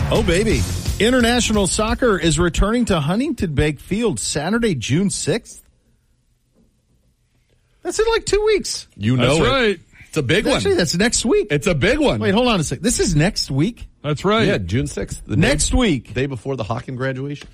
Oh, baby. International soccer is returning to Huntington Bank Field Saturday, June 6th. That's in like 2 weeks. You know That's it. right. It's a big one. Actually, that's next week. It's a big one. Wait, hold on a second. This is next week? That's right. Yeah, June 6th. The Next week. day before the Hawken graduation.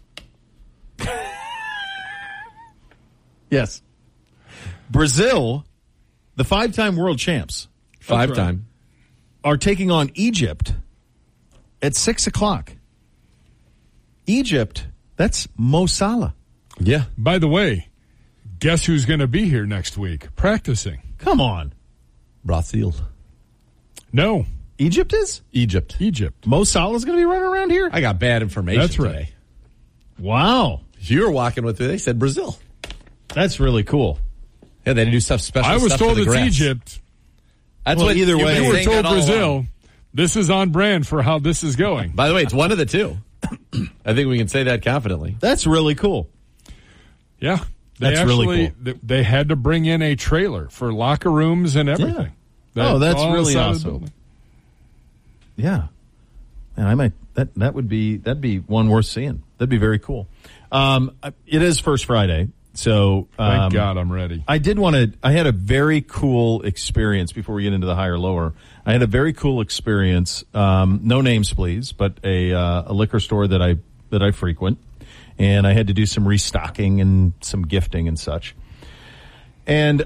Yes. Brazil, the 5-time world champs, 5-time. are taking on Egypt at 6 o'clock. Egypt, that's Mo Salah. Yeah. By the way, guess who's going to be here next week practicing? Come on. Brazil. No, Egypt is? Egypt. Mo Salah's going to be running around here? I got bad information That's right. today. Wow. You were walking with me. They said Brazil. That's really cool. Yeah, they do stuff special. I was stuff told for the it's grass. Egypt. That's Well, what either you've way- been You were saying told that all Brazil. along. This is on brand for how this is going. By the way, it's one of the two. I think we can say that confidently. That's really cool. Yeah. They That's really actually, They had to bring in a trailer for locker rooms and everything. Oh, that's all really inside the awesome. building. Yeah. And I might that'd be one worth seeing. That'd be very cool. It is First Friday, so Thank God I'm ready. I had a very cool experience before we get into the higher lower. I had a very cool experience, no names please, but a liquor store that I frequent, and I had to do some restocking and some gifting and such. And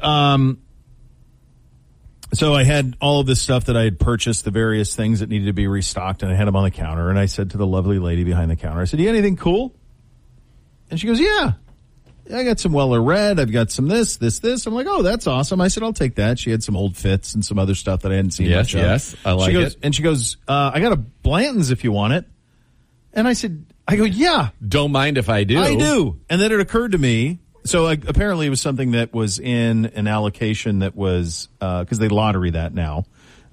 so I had all of this stuff that I had purchased, the various things that needed to be restocked, and I had them on the counter. And I said to the lovely lady behind the counter, I said, "You got anything cool?" And she goes, "Yeah, I got some Weller Red. I've got some this. I'm like, "Oh, that's awesome." I said, "I'll take that." She had some old Fits and some other stuff that I hadn't seen much of. Yes, I like it. And she goes, "I got a Blanton's if you want it." And I go, "Yeah, Don't mind if I do. I do." And then it occurred to me, so apparently it was something that was in an allocation that was, because they lottery that now.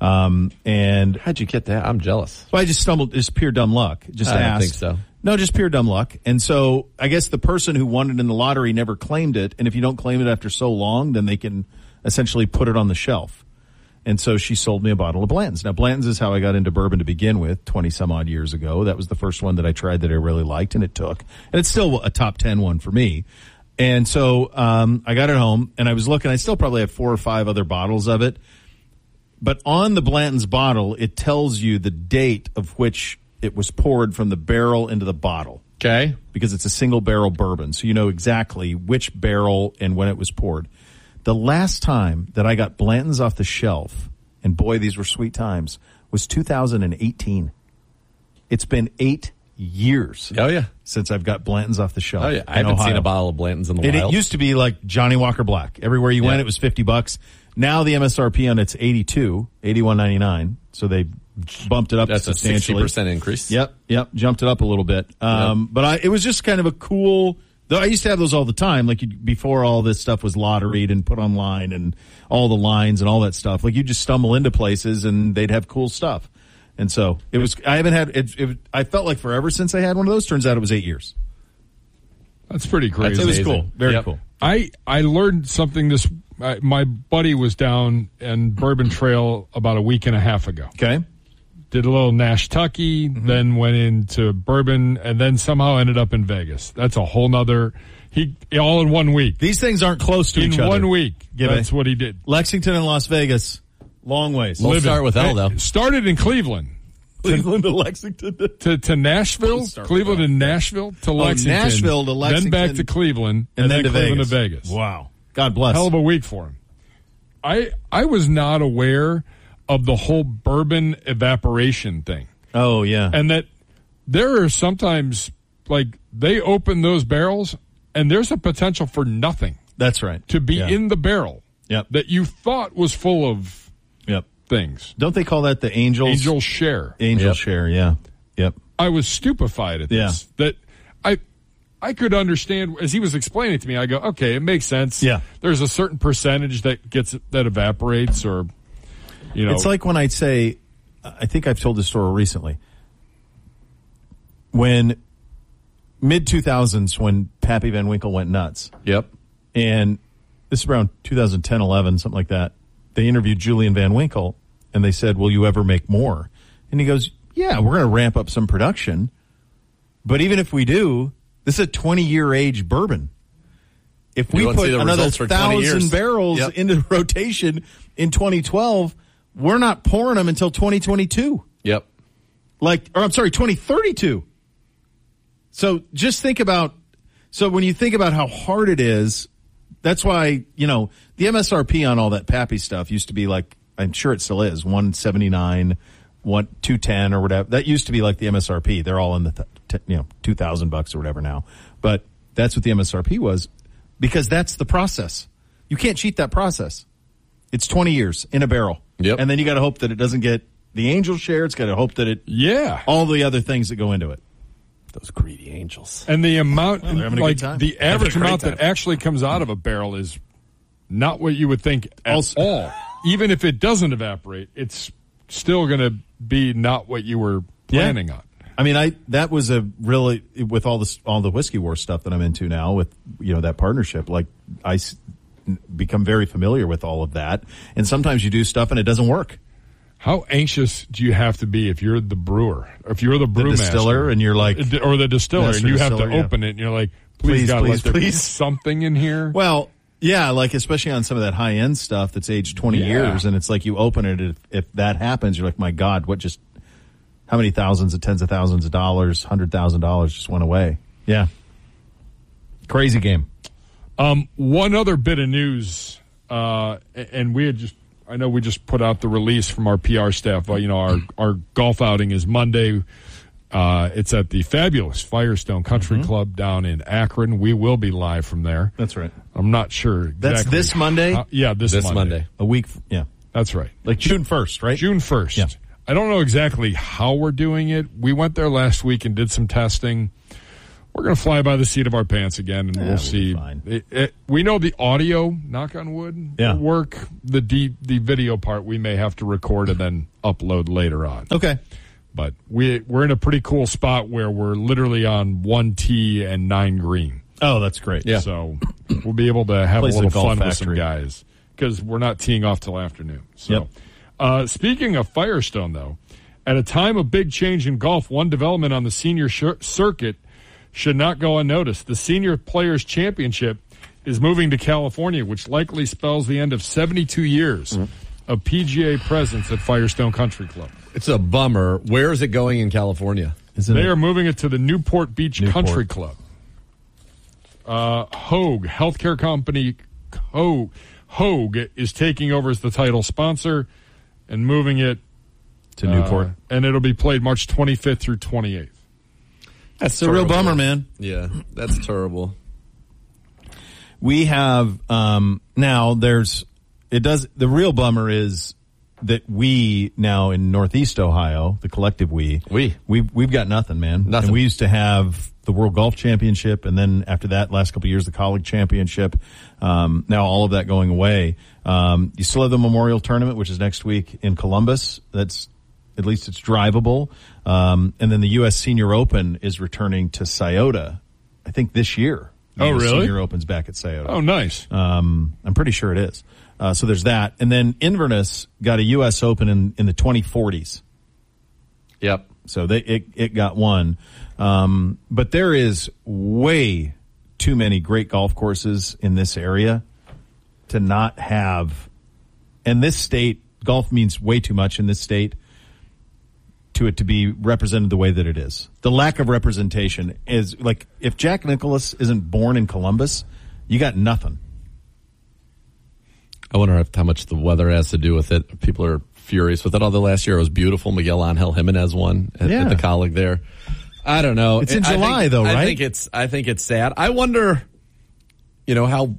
And How'd you get that? I'm jealous. so I just stumbled, just pure dumb luck. Just I don't asked. think so. No, just pure dumb luck. And so I guess the person who won it in the lottery never claimed it. And if you don't claim it after so long, then they can essentially put it on the shelf. And so she sold me a bottle of Blanton's. Now, Blanton's is how I got into bourbon to begin with 20 some odd years ago. That was the first one that I tried that I really liked, and it took. And it's still a top 10 one for me. And so I got it home, and I was looking. I still probably have 4 or 5 other bottles of it. But on the Blanton's bottle, it tells you the date of which it was poured from the barrel into the bottle. Okay. Because it's a single barrel bourbon. So you know exactly which barrel and when it was poured. The last time that I got Blanton's off the shelf, and boy, these were sweet times, was 2018. It's been 8 years Oh, yeah. since I've got Blanton's off the shelf. Oh, yeah. I haven't seen a bottle of Blanton's in a And while. it used to be like Johnny Walker Black. Everywhere you went, Yeah. it was $50. Now the MSRP on it's $81.99. So they bumped it up That's a substantially. 60% increase. Yep, jumped it up a little bit. But it was just kind of a cool. Though I used to have those all the time, like before all this stuff was lotteried and put online and all the lines and all that stuff. Like you just stumble into places and they'd have cool stuff. And so it was. I haven't had it. I felt like forever since I had one of those. Turns out it was 8 years. That's pretty crazy. It was amazing. cool, very Yep. cool. I learned something my buddy was down in Bourbon Trail about a week and a half ago. Okay. Did a little Nash-Tucky, then went into bourbon, and then somehow ended up in Vegas. That's a whole nother, all in 1 week. These things aren't close to each In other. 1 week. Give That's it. what he did. Lexington and Las Vegas, long ways. We'll start with L, though. Started in Cleveland. Cleveland to Lexington. To Nashville, Let's start with Cleveland that. and Nashville to Lexington. Nashville to Lexington. Then back to Cleveland, and then to Cleveland Vegas. to Vegas. Wow. God bless. Hell of a week for him. I was not aware of the whole bourbon evaporation thing. Oh, yeah. And that there are sometimes, like, they open those barrels, and there's a potential for nothing That's right. to be Yeah. in the barrel Yep. that you thought was full of Yep. things. Don't they call that the Angels? Angel share. Angel Yep. share, yeah. Yep. I was stupefied at this. That I could understand as he was explaining it to me. I go, okay, it makes sense. Yeah. There's a certain percentage that evaporates, or It's like when I say, I think I've told this story recently. When mid-2000s, when Pappy Van Winkle went nuts, Yep. and this is around 2010, 11, something like that, they interviewed Julian Van Winkle, and they said, will you ever make more? And he goes, yeah, we're going to ramp up some production. But even if we do, this is a 20-year age bourbon. If we put another 1,000 barrels into rotation in 2012, we're not pouring them until 2022. Yep. 2032. So just think about, when you think about how hard it is, that's why, the MSRP on all that Pappy stuff used to be like, I'm sure it still is, $179, $210 or whatever. That used to be like the MSRP. They're all in the, $2,000 or whatever now. But that's what the MSRP was, because that's the process. You can't cheat that process. It's 20 years in a barrel. Yep. And then you got to hope that it doesn't get the angel share. It's got to hope that all the other things that go into it. Those greedy angels. And the amount, the average amount that actually comes out of a barrel is not what you would think at all. Even if it doesn't evaporate, it's still going to be not what you were planning on. I mean, that was a really, with all the Whiskey War stuff that I'm into now with, that partnership, like I become very familiar with all of that. And sometimes you do stuff and it doesn't work. How anxious do you have to be if you're the brewer, if you're the brewmaster, distiller, and you're like, or the distiller, and you have to open it, and you're like, please, God, let there be something in here. Well, yeah, like especially on some of that high end stuff that's aged 20 years, and it's like you open it, if that happens, you're like, my God, how many thousands of tens of thousands of dollars, $100,000 just went away? Yeah, crazy game. One other bit of news, and I know we just put out the release from our PR staff. Our golf outing is Monday. It's at the fabulous Firestone Country Club down in Akron. We will be live from there. That's right. I'm not sure exactly. That's this Monday? This Monday. A week, yeah. That's right. Like June 1st, right? June 1st. Yeah. I don't know exactly how we're doing it. We went there last week and did some testing. We're going to fly by the seat of our pants again, and we'll see. We know the audio, knock on wood, will work. The video part we may have to record and then upload later on. Okay. But we're in a pretty cool spot where we're literally on 1 tee and 9 green. Oh, that's great. Yeah. So we'll be able to have a little fun with some guys because we're not teeing off till afternoon. So, speaking of Firestone, though, at a time of big change in golf, one development on the senior circuit should not go unnoticed. The Senior Players Championship is moving to California, which likely spells the end of 72 years of PGA presence at Firestone Country Club. It's a bummer. Where is it going in California? They are moving it to the Newport Beach Country Club. Hogue, healthcare company Hogue is taking over as the title sponsor and moving it to Newport. And it'll be played March 25th through 28th. That's a real bummer, man. Yeah, that's terrible. We have now. The real bummer is that we now in Northeast Ohio, the collective we've got nothing, man. Nothing. And we used to have the World Golf Championship, and then after that, last couple of years, the College Championship. Now all of that going away. You still have the Memorial Tournament, which is next week in Columbus. At least it's drivable. And then the U.S. Senior Open is returning to Scioto, I think this year. Oh, really? Senior Open's back at Scioto. Oh, nice. I'm pretty sure it is. So there's that. And then Inverness got a U.S. Open in the 2040s. Yep. So it got one. But there is way too many great golf courses in this area to not have. And this state, golf means way too much in this state to it to be represented the way that it is. The lack of representation is like, if Jack Nicklaus isn't born in Columbus, you got nothing. I wonder how much the weather has to do with it. People are furious with it. Although last year it was beautiful. Miguel Angel Jimenez won at the Colleague there. I don't know. It's in July, though, right? I think it's sad. I wonder, how.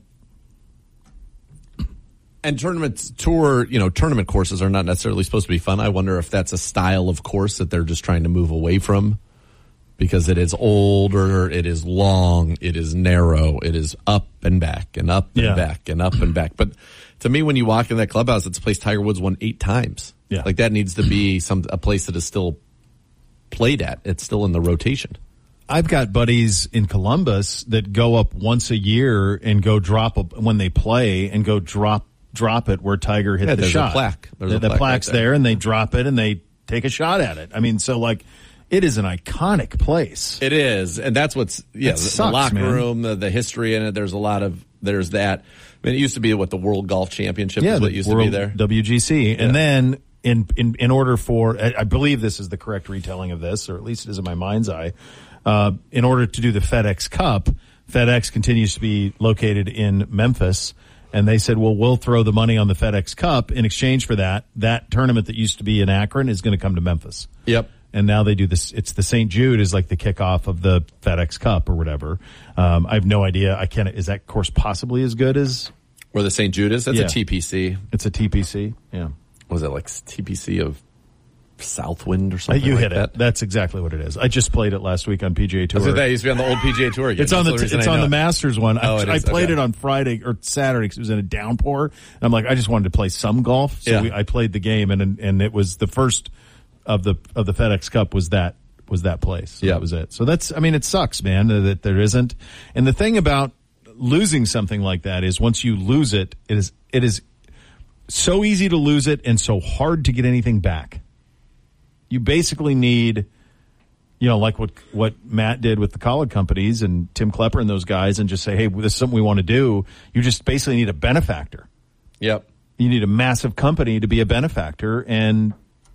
And tournament courses are not necessarily supposed to be fun. I wonder if that's a style of course that they're just trying to move away from because it is older, it is long, it is narrow, it is up and back and up and back and up and back. But to me, when you walk in that clubhouse, it's a place Tiger Woods won 8 times. Yeah. Like that needs to be a place that is still played at. It's still in the rotation. I've got buddies in Columbus that go up once a year and go drop when they play and go drop it where Tiger hit the shot. There's a plaque. The plaque's right there, and they drop it, and they take a shot at it. I mean, so like, it is an iconic place. It is, and that's what's sucks, the locker man. room, the history in it. There's that. I mean, it used to be the World Golf Championship is what used to be there. WGC. Yeah. And then in order for, I believe this is the correct retelling of this, or at least it is in my mind's eye, in order to do the FedEx Cup, FedEx continues to be located in Memphis, and they said, well, we'll throw the money on the FedEx Cup. In exchange for that tournament that used to be in Akron is going to come to Memphis. Yep. And now they do this. It's the St. Jude is like the kickoff of the FedEx Cup or whatever. I have no idea. Is that course possibly as good as? Or the St. Jude is? That's a TPC. It's a TPC. Yeah. Was it like TPC of Southwind or something? You hit like it. That's exactly what it is. I just played it last week on PGA Tour. That used to be on the old PGA Tour again. It's on the Masters one. I played it on Friday or Saturday because it was in a downpour. And I'm like, I just wanted to play some golf. So I played the game and it was the first of the FedEx Cup was that place. So that was it. So it sucks, man, that there isn't. And the thing about losing something like that is once you lose it, it is so easy to lose it and so hard to get anything back. You basically need, like what Matt did with the college companies and Tim Klepper and those guys, and just say, hey, this is something we want to do. You just basically need a benefactor. Yep. You need a massive company to be a benefactor and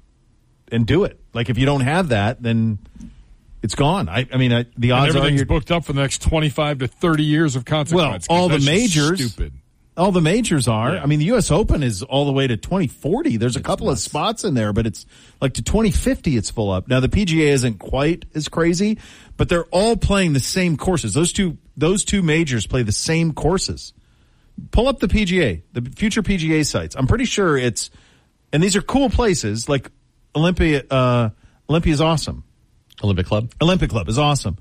do it. Like if you don't have that, then it's gone. The odds are everything's booked up for the next 25 to 30 years of consequence. Well, all the majors, stupid. All the majors are. Yeah. The U.S. Open is all the way to 2040. There's a couple of spots in there, but it's like to 2050 it's full up. Now the PGA isn't quite as crazy, but they're all playing the same courses. Those two majors play the same courses. Pull up the PGA, the future PGA sites. I'm pretty sure and these are cool places. Like Olympia is awesome. Olympic Club is awesome.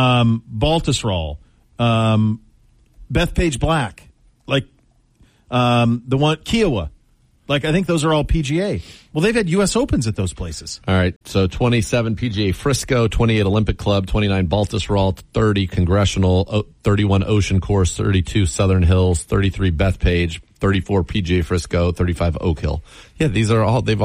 Baltusrol, Bethpage Black, like the one Kiowa. Like I think those are all PGA. Well, they've had U.S. Opens at those places. All right, so 27 PGA Frisco, 28 Olympic Club, 29 Baltusrol, 30 Congressional, 31 Ocean Course, 32 Southern Hills, 33 Bethpage, 34 PGA Frisco, 35 Oak Hill. Yeah, they're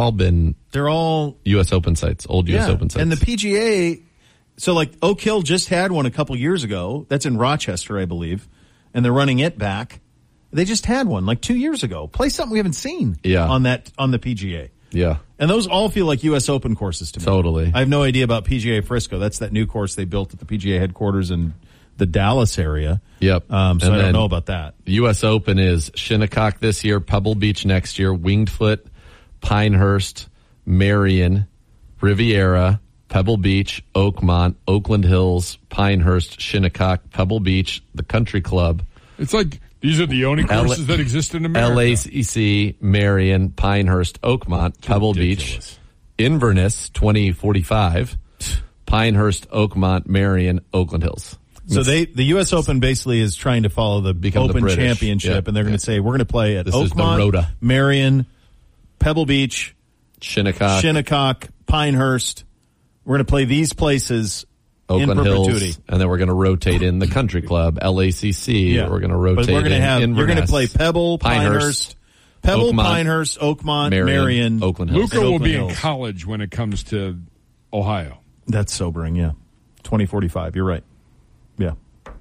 all U.S. Open sites, old U.S. Open sites. And the PGA, so like Oak Hill just had one a couple years ago. That's in Rochester, I believe, and they're running it back. They just had one like 2 years ago. Play something we haven't seen on the PGA. Yeah. And those all feel like U.S. Open courses to me. Totally. I have no idea about PGA Frisco. That's that new course they built at the PGA headquarters in the Dallas area. Yep. So I don't know about that. The U.S. Open is Shinnecock this year, Pebble Beach next year, Winged Foot, Pinehurst, Marion, Riviera, Pebble Beach, Oakmont, Oakland Hills, Pinehurst, Shinnecock, Pebble Beach, the Country Club. It's like these are the only courses that exist in America. LACC, Marion, Pinehurst, Oakmont, Pebble Beach, Inverness, 2045, Pinehurst, Oakmont, Marion, Oakland Hills. So the U.S. Open basically is trying to follow the Open Championship, and they're going to say, we're going to play at Oakmont, Marion, Pebble Beach, Shinnecock, Pinehurst. We're going to play these places Oakland in perpetuity. Hills, and then we're going to rotate in the Country Club, LACC. Yeah. We're going to rotate you're going to play Pebble, Pinehurst, Oakmont, Marion, Oakland Hills. Luca will be in college when it comes to Ohio. That's sobering, yeah. 2045, you're right. Yeah.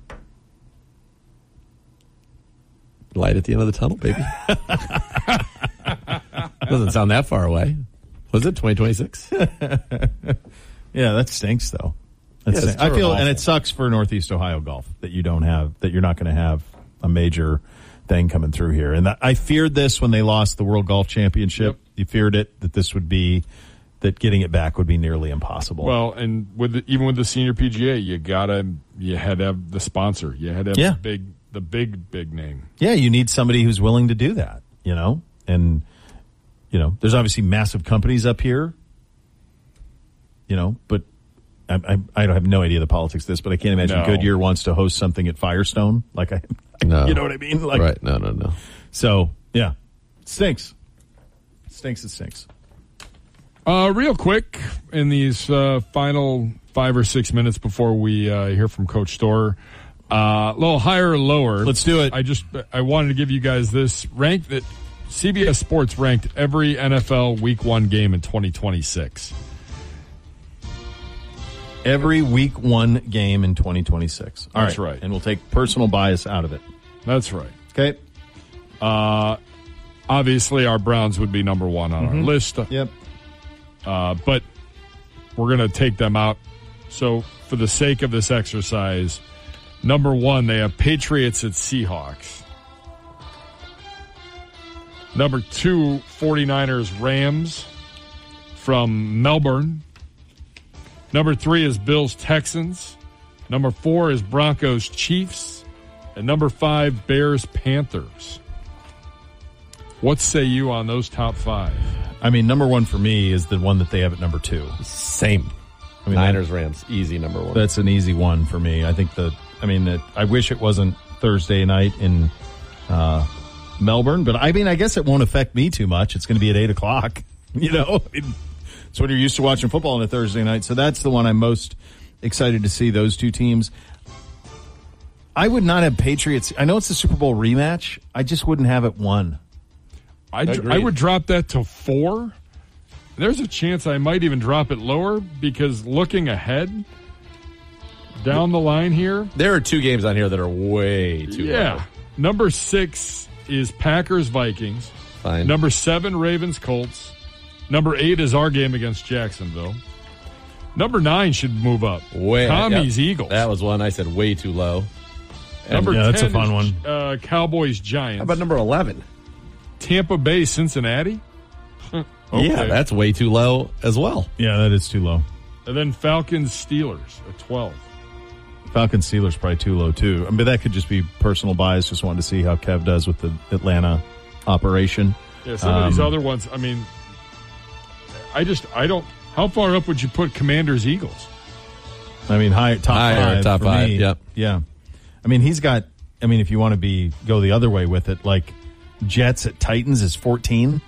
Light at the end of the tunnel, baby. Doesn't sound that far away. Was it 2026? Yeah, that stinks though. I feel, and it sucks for Northeast Ohio golf that you're not going to have a major thing coming through here. And I feared this when they lost the World Golf Championship. Yep. You feared it, that getting it back would be nearly impossible. Well, and even with the senior PGA, you had to have the sponsor. You had to have the big name. Yeah, you need somebody who's willing to do that, and there's obviously massive companies up here, but I have no idea the politics of this, but I can't imagine Goodyear wants to host something at Firestone. No. You know what I mean? Right. No. So, yeah, it stinks. It stinks. Real quick, in these final 5 or 6 minutes before we hear from Coach Storer, a little higher or lower. Let's do it. I wanted to give you guys this rank that CBS Sports ranked every NFL Week 1 game in 2026. Every Week 1 game in 2026. All That's right. And we'll take personal bias out of it. That's right. Okay. Obviously, our Browns would be number 1 on our list. Yep. But we're going to take them out. So, for the sake of this exercise, number 1, they have Patriots at Seahawks. Number 2, 49ers Rams from Melbourne. Number 3 is Bills Texans. Number 4 is Broncos Chiefs. And number 5, Bears Panthers. What say you on those top 5? I mean, number 1 for me is the one that they have at number 2. Same. I mean, Niners, Rams, easy number 1. That's an easy one for me. I think I wish it wasn't Thursday night in Melbourne, but I mean, I guess it won't affect me too much. It's going to be at 8:00. It's when you're used to watching football on a Thursday night. So that's the one I'm most excited to see, those two teams. I would not have Patriots. I know it's the Super Bowl rematch. I just wouldn't have it 1. I would drop that to 4. There's a chance I might even drop it lower because looking ahead down the line here. There are 2 games on here that are way too low. Number 6 is Packers-Vikings. Fine. Number 7, Ravens-Colts. Number 8 is our game against Jacksonville. Number 9 should move up. Eagles. That was one I said way too low. Number 10 that's a fun one. Cowboys-Giants. How about number 11? Tampa Bay-Cincinnati. Okay. Yeah, that's way too low as well. Yeah, that is too low. And then Falcons-Steelers at 12. Falcons-Steelers probably too low, too. I mean, that could just be personal bias. Just wanted to see how Kev does with the Atlanta operation. Yeah, some of these other ones, I mean, I don't. How far up would you put Commanders-Eagles? I mean, top 5 for me. Yep. Yeah. I mean, he's got, if you want to go the other way with it, like Jets at Titans is 14.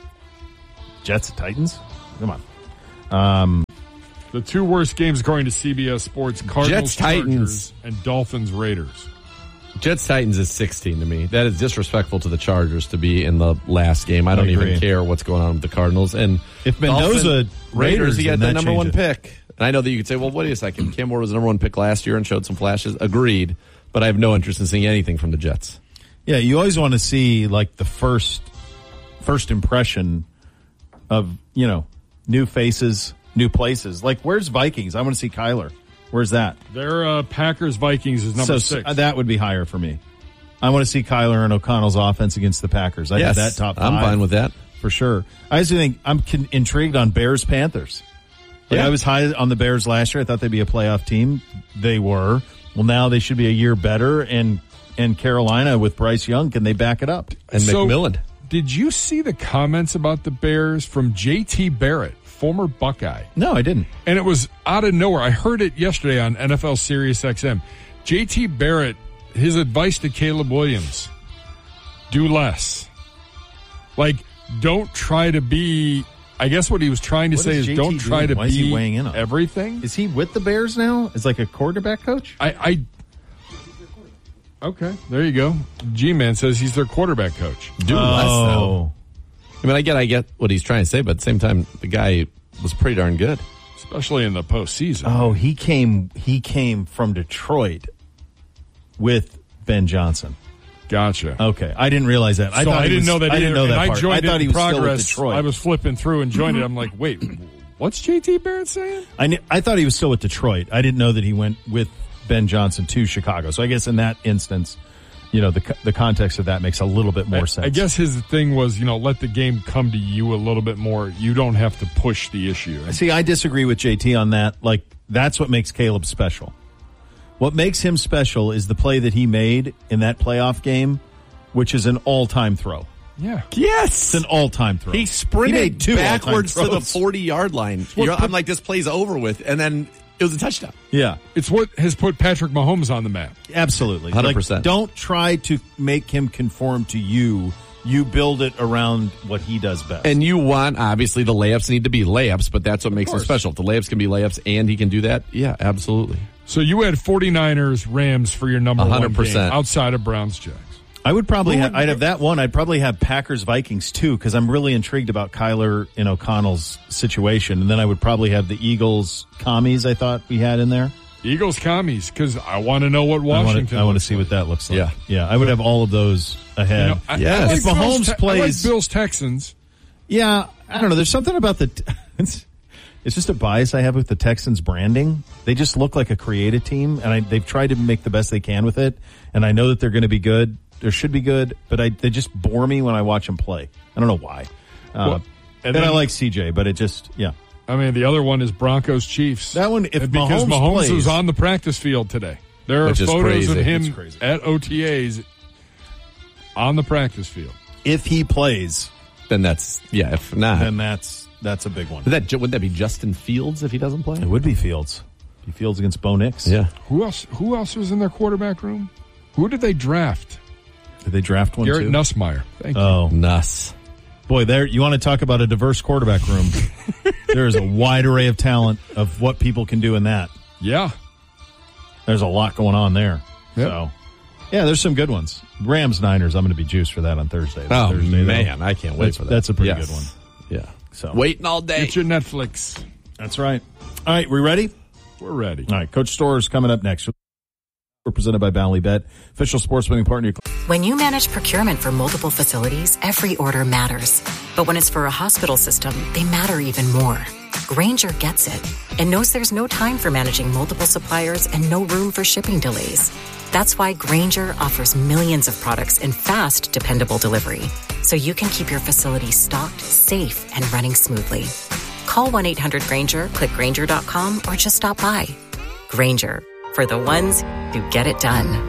Jets at Titans? Come on. The 2 worst games according to CBS Sports, Cardinals, Chargers, and Dolphins, Raiders. Jets-Titans is 16 to me. That is disrespectful to the Chargers to be in the last game. I don't even care what's going on with the Cardinals. And if Mendoza Raiders, he got the number 1 pick. And I know that you could say, well, wait a second. Cam Ward was the number 1 pick last year and showed some flashes. Agreed. But I have no interest in seeing anything from the Jets. Yeah, you always want to see like the first impression of, new faces, new places. Like, where's Vikings? I want to see Kyler. Where's that? Their Packers-Vikings is number 6. That would be higher for me. I want to see Kyler and O'Connell's offense against the Packers. I have that top 5. I'm fine with that. For sure. I also think I'm intrigued on Bears-Panthers. I was high on the Bears last year. I thought they'd be a playoff team. They were. Well, now they should be a year better. And Carolina with Bryce Young, can they back it up? And McMillan. Did you see the comments about the Bears from J.T. Barrett, former Buckeye? No, I didn't. And it was out of nowhere. I heard it yesterday on NFL Sirius XM. J.T. Barrett, his advice to Caleb Williams, do less. Like, don't try to be... I guess what he was trying to say is JT don't try to be be weighing in on everything. Is he with the Bears now? Is like a quarterback coach? Okay, there you go. G-Man says he's their quarterback coach. Do less, though. I mean, I get what he's trying to say, but at the same time, the guy was pretty darn good. Especially in the postseason. Oh, he came from Detroit with Ben Johnson. Gotcha. Okay, I didn't realize that. I didn't know that either. I didn't know that part. I thought he was still with Detroit. I was flipping through and joined it. I'm like, wait, what's J.T. Barrett saying? I thought he was still with Detroit. I didn't know that he went with Ben Johnson to Chicago. So I guess in that instance, the context of that makes a little bit more sense. I guess his thing was, let the game come to you a little bit more. You don't have to push the issue. See, I disagree with JT on that. Like, that's what makes Caleb special. What makes him special is the play that he made in that playoff game, which is an all-time throw. Yeah. Yes. It's an all-time throw. He sprinted backwards to the 40-yard line. I'm like, this play's over with. And then it was a touchdown. Yeah. It's what has put Patrick Mahomes on the map. Absolutely. 100%. Like, don't try to make him conform to you. You build it around what he does best. And you want, obviously, the layups need to be layups, but that's what makes him special. If the layups can be layups and he can do that, yeah, absolutely. So you had 49ers, Rams for your number 100%. one game outside of Browns, Jags. I would probably I'd have that one. I'd probably have Packers Vikings too, because I'm really intrigued about Kyler and O'Connell's situation. And then I would probably have the Eagles Commies. I thought we had in there. Eagles Commies, because I want to know what Washington. I want to see what that looks like. Yeah. I would have all of those ahead. If Mahomes plays, I like Bills Texans. Yeah, I don't know. There's something about it's just a bias I have with the Texans branding. They just look like a creative team, and they've tried to make the best they can with it. And I know that they're going to be good. They should be good, but they just bore me when I watch them play. I don't know why. And I like CJ, but it just, I mean, the other one is Broncos Chiefs. That one, because Mahomes plays, was on the practice field today. There are photos of him at OTAs on the practice field. If he plays, then that's If not, then that's a big one. Would that be Justin Fields if he doesn't play? It would be Fields. Fields against Bo Nix. Yeah. Who else was in their quarterback room? Who did they draft? Did they draft one Garrett too? Nussmeier. Thank you. Oh, Nuss. Boy, you want to talk about a diverse quarterback room. There is a wide array of talent of what people can do in that. Yeah. There's a lot going on there. Yep. So, there's some good ones. Rams-Niners, I'm going to be juiced for that on Thursday. Man, I can't wait for that. That's a pretty good one. Yeah. So waiting all day. Get your Netflix. That's right. All right, we ready? We're ready. All right, Coach Storrs coming up next. We're presented by Ballybet, official sports betting partner. When you manage procurement for multiple facilities, every order matters. But when it's for a hospital system, they matter even more. Grainger gets it and knows there's no time for managing multiple suppliers and no room for shipping delays. That's why Grainger offers millions of products in fast, dependable delivery, so you can keep your facility stocked, safe, and running smoothly. Call 1-800-GRAINGER, click Grainger.com, or just stop by. Grainger, for the ones who get it done.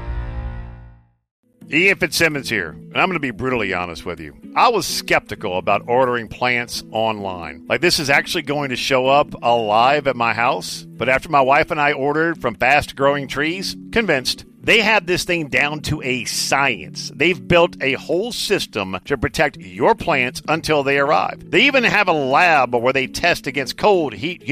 Ian Fitzsimmons here, and I'm going to be brutally honest with you. I was skeptical about ordering plants online. Like, this is actually going to show up alive at my house. But after my wife and I ordered from Fast Growing Trees, convinced. They have this thing down to a science. They've built a whole system to protect your plants until they arrive. They even have a lab where they test against cold, heat,